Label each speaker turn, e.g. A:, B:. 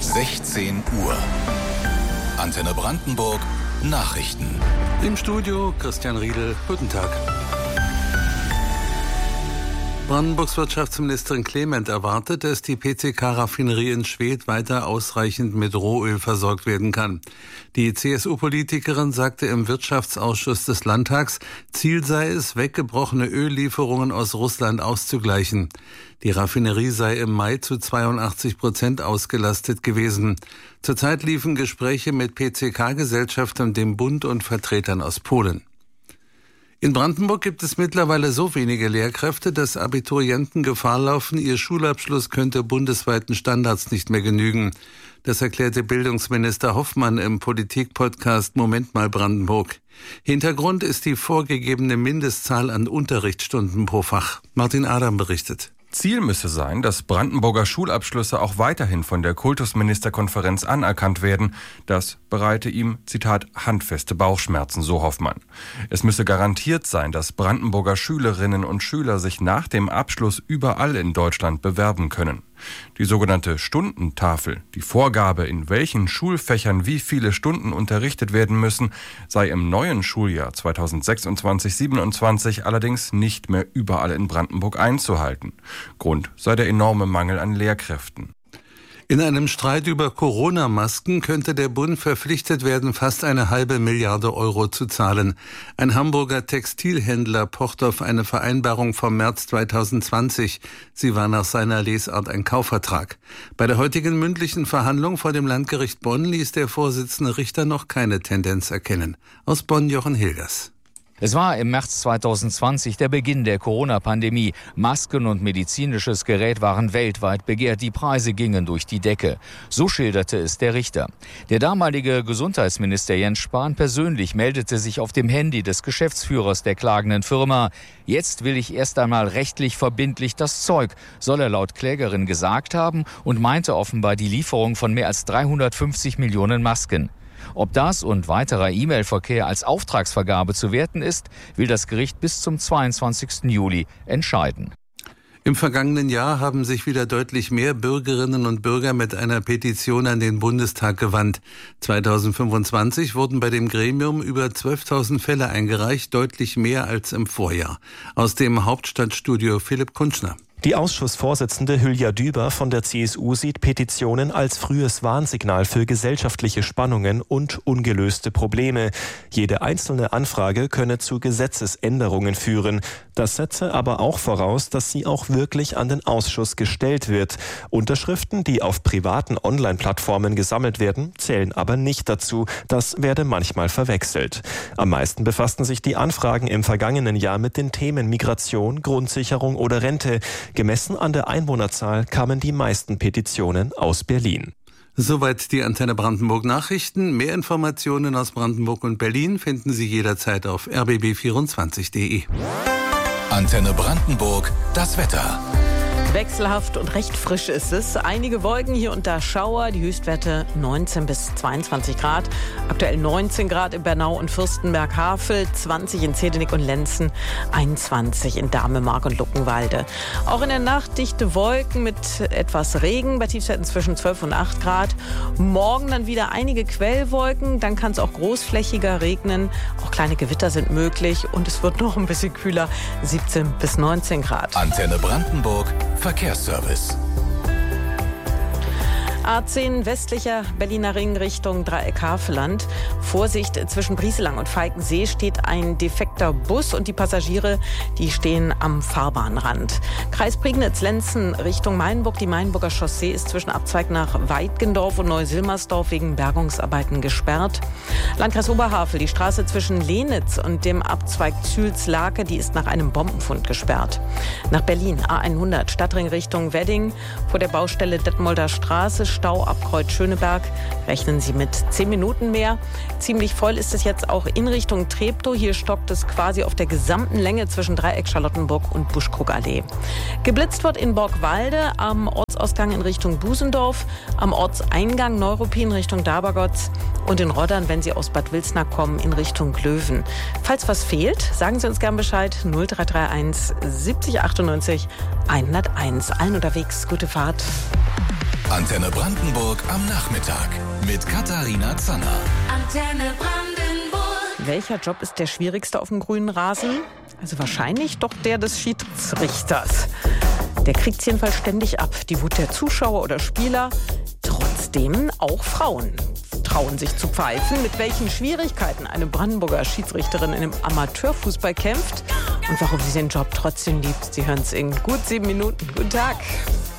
A: 16 Uhr. Antenne Brandenburg Nachrichten.
B: Im Studio Christian Riedel. Guten Tag. Brandenburgs Wirtschaftsministerin Clement erwartet, dass die PCK-Raffinerie in Schwedt weiter ausreichend mit Rohöl versorgt werden kann. Die CSU-Politikerin sagte im Wirtschaftsausschuss des Landtags, Ziel sei es, weggebrochene Öllieferungen aus Russland auszugleichen. Die Raffinerie sei im Mai zu 82% ausgelastet gewesen. Zurzeit liefen Gespräche mit PCK-Gesellschaften, dem Bund und Vertretern aus Polen. In Brandenburg gibt es mittlerweile so wenige Lehrkräfte, dass Abiturienten Gefahr laufen, ihr Schulabschluss könnte bundesweiten Standards nicht mehr genügen. Das erklärte Bildungsminister Hoffmann im Politik-Podcast Moment mal Brandenburg. Hintergrund ist die vorgegebene Mindestzahl an Unterrichtsstunden pro Fach. Martin Adam berichtet.
C: Ziel müsse sein, dass Brandenburger Schulabschlüsse auch weiterhin von der Kultusministerkonferenz anerkannt werden. Das bereite ihm, Zitat, handfeste Bauchschmerzen, so Hoffmann. Es müsse garantiert sein, dass Brandenburger Schülerinnen und Schüler sich nach dem Abschluss überall in Deutschland bewerben können. Die sogenannte Stundentafel, die Vorgabe, in welchen Schulfächern wie viele Stunden unterrichtet werden müssen, sei im neuen Schuljahr 2026/27 allerdings nicht mehr überall in Brandenburg einzuhalten. Grund sei der enorme Mangel an Lehrkräften.
B: In einem Streit über Corona-Masken könnte der Bund verpflichtet werden, fast 1,5 Milliarde Euro zu zahlen. Ein Hamburger Textilhändler pocht auf eine Vereinbarung vom März 2020. Sie war nach seiner Lesart ein Kaufvertrag. Bei der heutigen mündlichen Verhandlung vor dem Landgericht Bonn ließ der Vorsitzende Richter noch keine Tendenz erkennen. Aus Bonn Jochen Hilgers.
D: Es war im März 2020 der Beginn der Corona-Pandemie. Masken und medizinisches Gerät waren weltweit begehrt. Die Preise gingen durch die Decke. So schilderte es der Richter. Der damalige Gesundheitsminister Jens Spahn persönlich meldete sich auf dem Handy des Geschäftsführers der klagenden Firma. Jetzt will ich erst einmal rechtlich verbindlich das Zeug, soll er laut Klägerin gesagt haben und meinte offenbar die Lieferung von mehr als 350 Millionen Masken. Ob das und weiterer E-Mail-Verkehr als Auftragsvergabe zu werten ist, will das Gericht bis zum 22. Juli entscheiden.
B: Im vergangenen Jahr haben sich wieder deutlich mehr Bürgerinnen und Bürger mit einer Petition an den Bundestag gewandt. 2025 wurden bei dem Gremium über 12.000 Fälle eingereicht, deutlich mehr als im Vorjahr. Aus dem Hauptstadtstudio Philipp Kunschner.
E: Die Ausschussvorsitzende Hülya Düber von der CSU sieht Petitionen als frühes Warnsignal für gesellschaftliche Spannungen und ungelöste Probleme. Jede einzelne Anfrage könne zu Gesetzesänderungen führen. Das setze aber auch voraus, dass sie auch wirklich an den Ausschuss gestellt wird. Unterschriften, die auf privaten Online-Plattformen gesammelt werden, zählen aber nicht dazu. Das werde manchmal verwechselt. Am meisten befassten sich die Anfragen im vergangenen Jahr mit den Themen Migration, Grundsicherung oder Rente. Gemessen an der Einwohnerzahl kamen die meisten Petitionen aus Berlin.
B: Soweit die Antenne Brandenburg Nachrichten. Mehr Informationen aus Brandenburg und Berlin finden Sie jederzeit auf rbb24.de.
A: Antenne Brandenburg, das Wetter.
F: Wechselhaft und recht frisch ist es. Einige Wolken, hier und da Schauer, die Höchstwerte 19 bis 22 Grad. Aktuell 19 Grad in Bernau und Fürstenberg-Havel, 20 in Zehdenick und Lenzen, 21 in Damemark und Luckenwalde. Auch in der Nacht dichte Wolken mit etwas Regen, bei Tiefstwerten zwischen 12 und 8 Grad. Morgen dann wieder einige Quellwolken, dann kann es auch großflächiger regnen. Auch kleine Gewitter sind möglich und es wird noch ein bisschen kühler, 17 bis 19 Grad.
A: Antenne Brandenburg Verkehrsservice.
F: A10 westlicher Berliner Ring Richtung Dreieck-Havelland. Vorsicht, zwischen Brieselang und Falkensee steht ein defekter Bus und die Passagiere, die stehen am Fahrbahnrand. Kreis Prignitz-Lenzen Richtung Mainburg. Die Mainburger Chaussee ist zwischen Abzweig nach Weitgendorf und Neusilmersdorf wegen Bergungsarbeiten gesperrt. Landkreis Oberhavel, die Straße zwischen Lenitz und dem Abzweig Züls-Lake, die ist nach einem Bombenfund gesperrt. Nach Berlin, A100 Stadtring Richtung Wedding, vor der Baustelle Detmolder Straße, Stau ab Kreuz Schöneberg. Rechnen Sie mit 10 Minuten mehr. Ziemlich voll ist es jetzt auch in Richtung Treptow. Hier stockt es quasi auf der gesamten Länge zwischen Dreieck Charlottenburg und Buschkrugallee. Geblitzt wird in Borgwalde am Ortsausgang in Richtung Busendorf, am Ortseingang Neuruppin Richtung Dabergotz und in Roddern, wenn Sie aus Bad Wilsnack kommen, in Richtung Glöwen. Falls was fehlt, sagen Sie uns gern Bescheid. 0331 70 98 101. Allen unterwegs, gute Fahrt.
A: Antenne Brandenburg am Nachmittag mit Katharina Zanner.
G: Antenne Brandenburg.
F: Welcher Job ist der schwierigste auf dem grünen Rasen? Also wahrscheinlich doch der des Schiedsrichters. Der kriegt es jedenfalls ständig ab, die Wut der Zuschauer oder Spieler. Trotzdem auch Frauen trauen sich zu pfeifen. Mit welchen Schwierigkeiten eine Brandenburger Schiedsrichterin in einem Amateurfußball kämpft und warum sie den Job trotzdem liebt. Sie hören es in gut 7 Minuten. Guten Tag.